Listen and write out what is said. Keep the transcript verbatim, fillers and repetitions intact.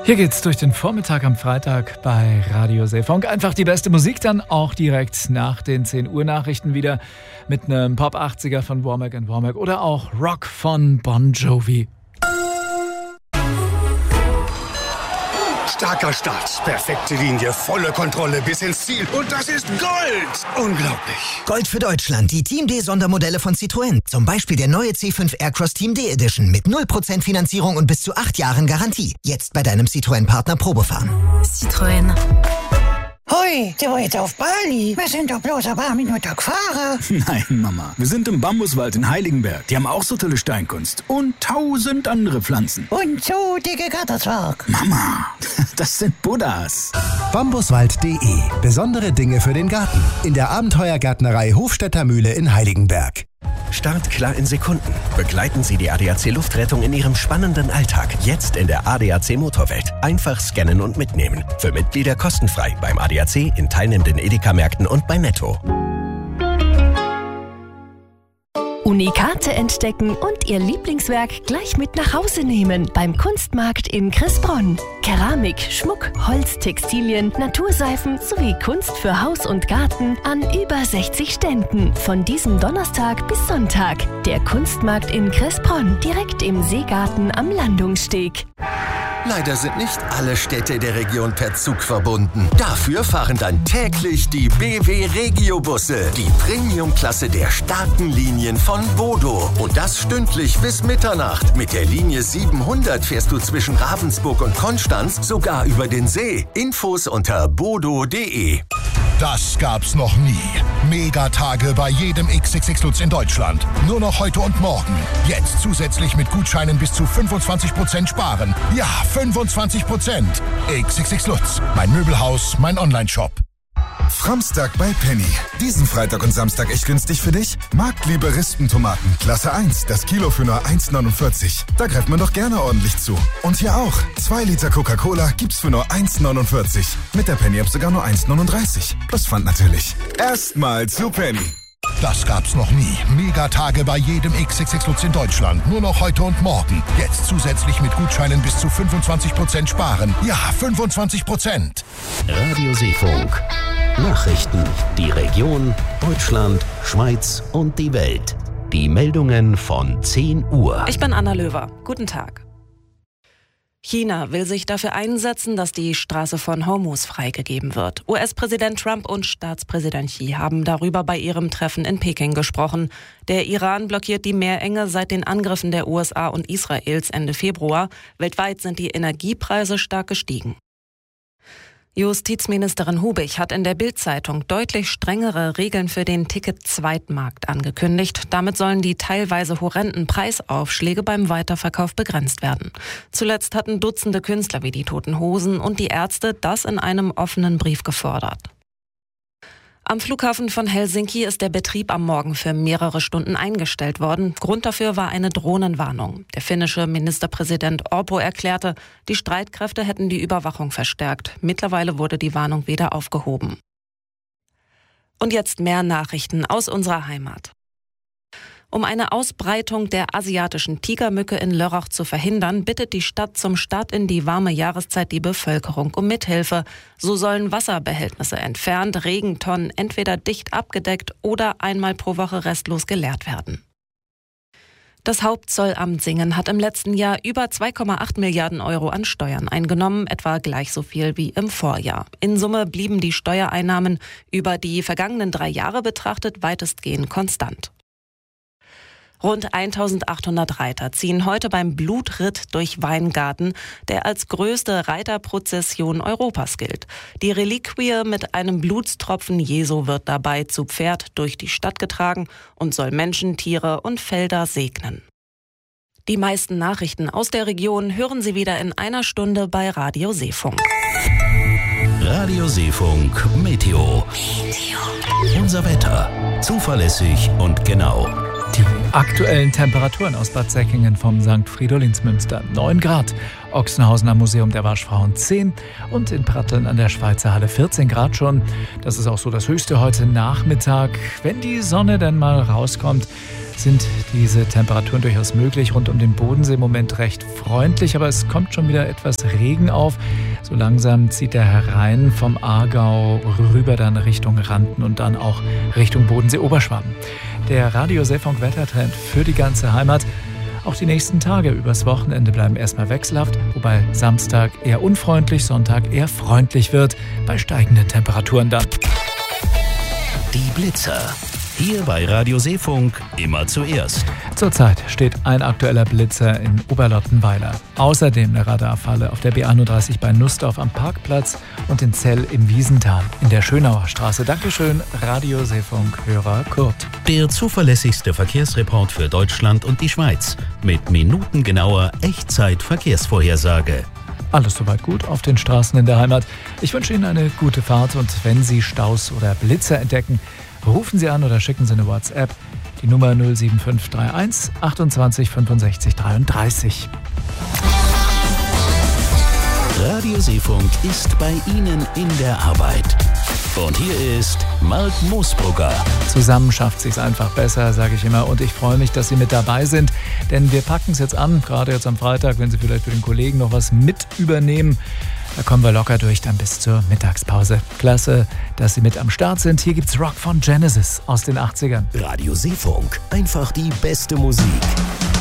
Hier geht's durch den Vormittag am Freitag bei Radio Seefunk. Einfach die beste Musik, dann auch direkt nach den zehn Uhr Nachrichten wieder mit einem Pop achtziger von Womack and Womack oder auch Rock von Bon Jovi. Starker Start, perfekte Linie, volle Kontrolle bis ins Ziel. Und das ist Gold! Unglaublich. Gold für Deutschland, die Team D-Sondermodelle von Citroën. Zum Beispiel der neue C fünf Aircross Team D Edition mit null Prozent Finanzierung und bis zu acht Jahren Garantie. Jetzt bei deinem Citroën-Partner Probefahren. Citroën. Hui, der war jetzt auf Bali. Wir sind doch bloß ein paar Minuten gefahren. Nein, Mama. Wir sind im Bambuswald in Heiligenberg. Die haben auch so tolle Steinkunst. Und tausend andere Pflanzen. Und so dicke Gatterzwerg. Mama, das sind Buddhas. Bambuswald punkt de. Besondere Dinge für den Garten. In der Abenteuergärtnerei Hofstädter Mühle in Heiligenberg. Startklar in Sekunden. Begleiten Sie die A D A C Luftrettung in Ihrem spannenden Alltag. Jetzt in der A D A C Motorwelt. Einfach scannen und mitnehmen. Für Mitglieder kostenfrei beim A D A C, in teilnehmenden Edeka-Märkten und bei Netto. Unikate entdecken und Ihr Lieblingswerk gleich mit nach Hause nehmen beim Kunstmarkt in Cressbronn. Keramik, Schmuck, Holz, Textilien, Naturseifen sowie Kunst für Haus und Garten an über sechzig Ständen. Von diesem Donnerstag bis Sonntag. Der Kunstmarkt in Cressbronn, direkt im Seegarten am Landungssteg. Leider sind nicht alle Städte der Region per Zug verbunden. Dafür fahren dann täglich die B W Regio-Busse, die Premium-Klasse der starken Linien von Bodo. Und das stündlich bis Mitternacht. Mit der Linie siebenhundert fährst du zwischen Ravensburg und Konstanz sogar über den See. Infos unter bodo punkt de. Das gab's noch nie. Megatage bei jedem X X X Lutz in Deutschland. Nur noch heute und morgen. Jetzt zusätzlich mit Gutscheinen bis zu fünfundzwanzig Prozent sparen. Ja, fünfundzwanzig Prozent. X X X Lutz. Mein Möbelhaus, mein Onlineshop. Framstag bei Penny. Diesen Freitag und Samstag echt günstig für dich? Marktliebe Rispentomaten, Klasse eins, das Kilo für nur eins neunundvierzig. Da greift man doch gerne ordentlich zu. Und hier auch. zwei Liter Coca-Cola gibt's für nur eins neunundvierzig. Mit der Penny-App sogar nur eins neununddreißig. Plus Pfand natürlich. Erstmal zu Penny. Das gab's noch nie. Megatage bei jedem X X X Lutz in Deutschland. Nur noch heute und morgen. Jetzt zusätzlich mit Gutscheinen bis zu fünfundzwanzig Prozent sparen. Ja, fünfundzwanzig Prozent. Radio Seefunk. Nachrichten. Die Region, Deutschland, Schweiz und die Welt. Die Meldungen von zehn Uhr. Ich bin Anna Löwer. Guten Tag. China will sich dafür einsetzen, dass die Straße von Hormuz freigegeben wird. U S-Präsident Trump und Staatspräsident Xi haben darüber bei ihrem Treffen in Peking gesprochen. Der Iran blockiert die Meerenge seit den Angriffen der U S A und Israels Ende Februar. Weltweit sind die Energiepreise stark gestiegen. Justizministerin Hubig hat in der Bild-Zeitung deutlich strengere Regeln für den Ticket-Zweitmarkt angekündigt. Damit sollen die teilweise horrenden Preisaufschläge beim Weiterverkauf begrenzt werden. Zuletzt hatten Dutzende Künstler wie die Toten Hosen und die Ärzte das in einem offenen Brief gefordert. Am Flughafen von Helsinki ist der Betrieb am Morgen für mehrere Stunden eingestellt worden. Grund dafür war eine Drohnenwarnung. Der finnische Ministerpräsident Orpo erklärte, die Streitkräfte hätten die Überwachung verstärkt. Mittlerweile wurde die Warnung wieder aufgehoben. Und jetzt mehr Nachrichten aus unserer Heimat. Um eine Ausbreitung der asiatischen Tigermücke in Lörrach zu verhindern, bittet die Stadt zum Start in die warme Jahreszeit die Bevölkerung um Mithilfe. So sollen Wasserbehältnisse entfernt, Regentonnen entweder dicht abgedeckt oder einmal pro Woche restlos geleert werden. Das Hauptzollamt Singen hat im letzten Jahr über zwei Komma acht Milliarden Euro an Steuern eingenommen, etwa gleich so viel wie im Vorjahr. In Summe blieben die Steuereinnahmen über die vergangenen drei Jahre betrachtet weitestgehend konstant. Rund eintausendachthundert Reiter ziehen heute beim Blutritt durch Weingarten, der als größte Reiterprozession Europas gilt. Die Reliquie mit einem Blutstropfen Jesu wird dabei zu Pferd durch die Stadt getragen und soll Menschen, Tiere und Felder segnen. Die meisten Nachrichten aus der Region hören Sie wieder in einer Stunde bei Radio Seefunk. Radio Seefunk Meteo. Meteo. Unser Wetter. Zuverlässig und genau. Die aktuellen Temperaturen aus Bad Säckingen vom Sankt Fridolinsmünster neun Grad, Ochsenhausen am Museum der Waschfrauen zehn und in Pratteln an der Schweizer Halle vierzehn Grad schon. Das ist auch so das Höchste heute Nachmittag. Wenn die Sonne denn mal rauskommt, sind diese Temperaturen durchaus möglich. Rund um den Bodensee im Moment recht freundlich, aber es kommt schon wieder etwas Regen auf. So langsam zieht er herein vom Aargau rüber dann Richtung Randen und dann auch Richtung Bodensee-Oberschwaben. Der Radio Seefunk-Wettertrend für die ganze Heimat. Auch die nächsten Tage übers Wochenende bleiben erstmal wechselhaft, wobei Samstag eher unfreundlich, Sonntag eher freundlich wird, bei steigenden Temperaturen dann. Die Blitzer. Hier bei Radio Seefunk immer zuerst. Zurzeit steht ein aktueller Blitzer in Oberlottenweiler. Außerdem eine Radarfalle auf der B einunddreißig bei Nussdorf am Parkplatz und in Zell im Wiesental in der Schönauer Straße. Dankeschön, Radio Seefunk-Hörer Kurt. Der zuverlässigste Verkehrsreport für Deutschland und die Schweiz mit minutengenauer Echtzeit-Verkehrsvorhersage. Alles soweit gut auf den Straßen in der Heimat. Ich wünsche Ihnen eine gute Fahrt und wenn Sie Staus oder Blitzer entdecken, rufen Sie an oder schicken Sie eine WhatsApp. Die Nummer null sieben fünf drei eins achtundzwanzig fünfundsechzig dreiunddreißig. Radio Seefunk ist bei Ihnen in der Arbeit. Und hier ist Mark Moosbrugger. Zusammen schafft sich's einfach besser, sage ich immer. Und ich freue mich, dass Sie mit dabei sind. Denn wir packen es jetzt an, gerade jetzt am Freitag, wenn Sie vielleicht für den Kollegen noch was mit übernehmen. Da kommen wir locker durch, dann bis zur Mittagspause. Klasse, dass Sie mit am Start sind. Hier gibt's Rock von Genesis aus den achtzigern. Radio Seefunk, einfach die beste Musik.